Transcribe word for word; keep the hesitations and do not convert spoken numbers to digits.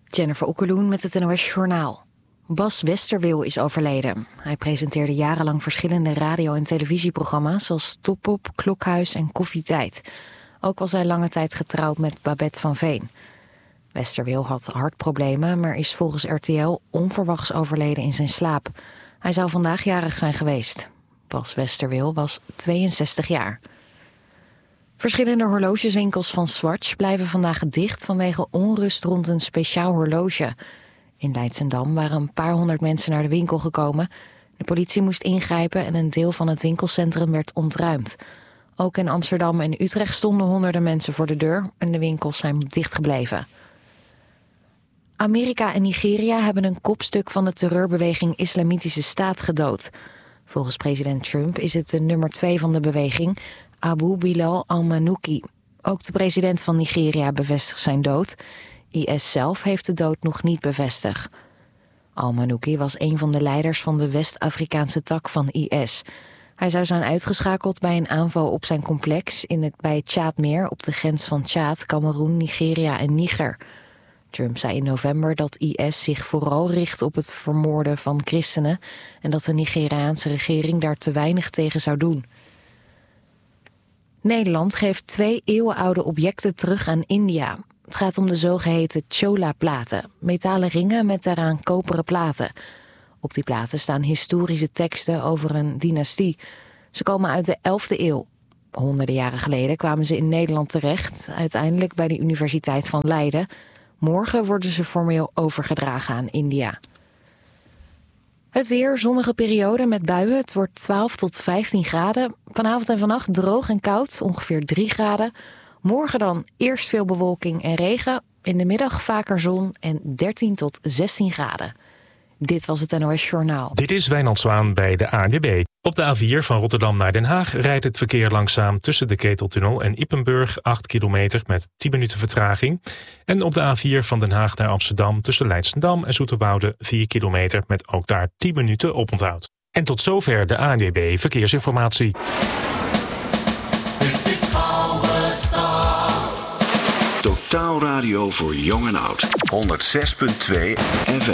Jennifer Okkeloen met het N O S Journaal. Bas Westerweel is overleden. Hij presenteerde jarenlang verschillende radio- en televisieprogramma's... zoals Top-Op, Klokhuis en Koffietijd. Ook was hij lange tijd getrouwd met Babette van Veen. Westerweel had hartproblemen, maar is volgens R T L onverwachts overleden in zijn slaap. Hij zou vandaag jarig zijn geweest. Bas Westerweel was tweeënzestig jaar. Verschillende horlogeswinkels van Swatch blijven vandaag dicht vanwege onrust rond een speciaal horloge. In Leidschendam waren een paar honderd mensen naar de winkel gekomen. De politie moest ingrijpen en een deel van het winkelcentrum werd ontruimd. Ook in Amsterdam en Utrecht stonden honderden mensen voor de deur en de winkels zijn dichtgebleven. Amerika en Nigeria hebben een kopstuk van de terreurbeweging Islamitische Staat gedood. Volgens president Trump is het de nummer twee van de beweging, Abu Bilal al-Manouki. Ook de president van Nigeria bevestigt zijn dood. I S zelf heeft de dood nog niet bevestigd. Al-Manouki was een van de leiders van de West-Afrikaanse tak van I S. Hij zou zijn uitgeschakeld bij een aanval op zijn complex in het, bij het Tjaadmeer op de grens van Tjaad, Kameroen, Nigeria en Niger. Trump zei in november dat I S zich vooral richt op het vermoorden van christenen en dat de Nigeriaanse regering daar te weinig tegen zou doen. Nederland geeft twee eeuwenoude objecten terug aan India. Het gaat om de zogeheten chola-platen, metalen ringen met daaraan koperen platen. Op die platen staan historische teksten over een dynastie. Ze komen uit de elfde eeuw. Honderden jaren geleden kwamen ze in Nederland terecht, uiteindelijk bij de Universiteit van Leiden. Morgen worden ze formeel overgedragen aan India. Het weer, zonnige periode met buien. Het wordt twaalf tot vijftien graden. Vanavond en vannacht droog en koud, ongeveer drie graden. Morgen dan eerst veel bewolking en regen. In de middag vaker zon en dertien tot zestien graden. Dit was het N O S Journaal. Dit is Wijnand Zwaan bij de A N W B. Op de A vier van Rotterdam naar Den Haag rijdt het verkeer langzaam tussen de Keteltunnel en Ypenburg, acht kilometer met tien minuten vertraging. En op de A vier van Den Haag naar Amsterdam tussen Leidschendam en Zoeterwoude vier kilometer met ook daar tien minuten oponthoud. En tot zover de A N W B Verkeersinformatie. Dit is Oude Stad. Totaal radio voor jong en oud. honderd zes punt twee F M.